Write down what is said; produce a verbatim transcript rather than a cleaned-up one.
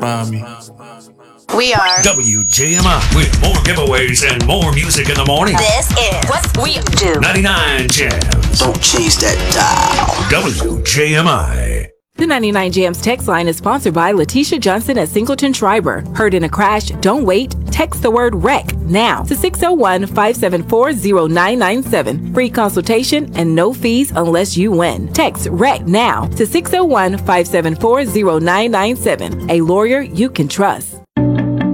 Mommy. We are W J M I with more giveaways and more music in the morning. This is what we do. ninety-nine Jams. Don't change that dial. W J M I. The ninety-nine Jams text line is sponsored by Letitia Johnson at Singleton Schreiber. Heard in a crash? Don't wait. Text the word wreck now to six oh one, five seven four, oh nine nine seven. Free consultation and no fees unless you win. Text wreck now to six oh one, five seven four, oh nine nine seven. A lawyer you can trust.